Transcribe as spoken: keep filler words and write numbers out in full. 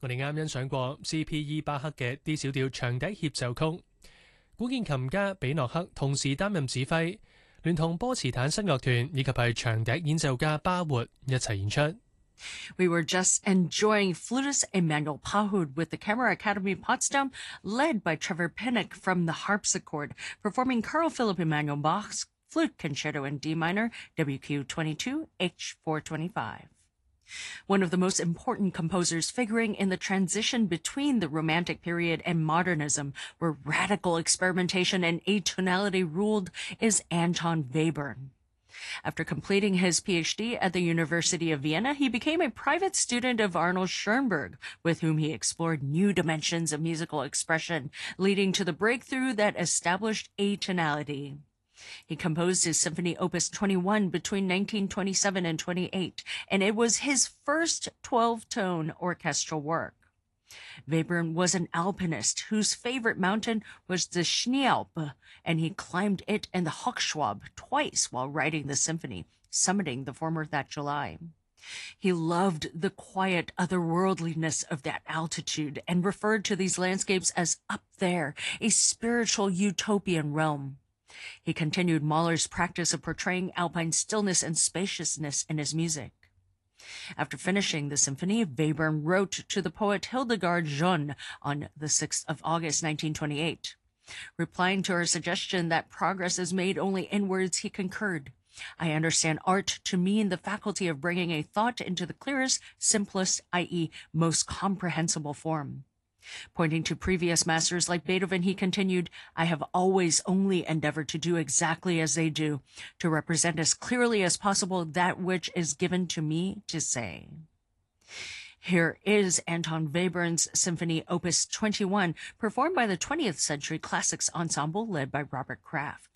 我哋啱欣賞過 C P E 巴克嘅 D 小調長笛協奏曲，古鍵琴家比諾克同時擔任指揮，聯同波茨坦新樂團以及係長笛演奏家巴活一齊演出。 We were just enjoying flutist Emanuel Pahud with the Camera Academy Potsdam, led by Trevor Pinnock from the harpsichord, performing Carl Philipp Emanuel Bach's Flute Concerto in D minor, W Q twenty-two, H four twenty-five. One of the most important composers figuring in the transition between the Romantic period and modernism, where radical experimentation and atonality ruled, is Anton Webern. After completing his P H D at the University of Vienna, he became a private student of Arnold Schoenberg, with whom he explored new dimensions of musical expression, leading to the breakthrough that established atonality. He composed his Symphony Opus twenty-one between nineteen twenty-seven and twenty-eight, and it was his first twelve-tone orchestral work. Webern was an alpinist whose favorite mountain was the Schneealpe, and he climbed it and the Hochschwab twice while writing the symphony, summiting the former that July. He loved the quiet otherworldliness of that altitude and referred to these landscapes as up there, a spiritual utopian realm. He continued Mahler's practice of portraying alpine stillness and spaciousness in his music. After finishing the symphony, Webern wrote to the poet Hildegard John on the sixth of August, nineteen twenty-eight. Replying to her suggestion that progress is made only inwards, he concurred, "I understand art to mean the faculty of bringing a thought into the clearest, simplest, that is, most comprehensible form." Pointing to previous masters like Beethoven, he continued, "I have always only endeavored to do exactly as they do, to represent as clearly as possible that which is given to me to say." Here is Anton Webern's Symphony Opus twenty-one, performed by the twentieth Century Classics Ensemble led by Robert Kraft.